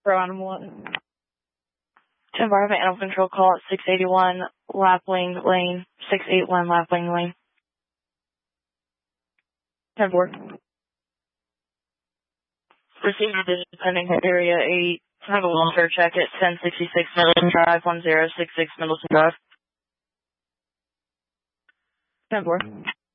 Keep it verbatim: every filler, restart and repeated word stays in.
Pro Animal one. ten four, I have an animal control call at six eighty-one Lapwing Lane. six eighty-one Lapwing Lane. ten four. Received a visit pending at area eight. Have a welfare check at ten sixty-six Middleton Drive, one zero six six Middleton Drive. ten four.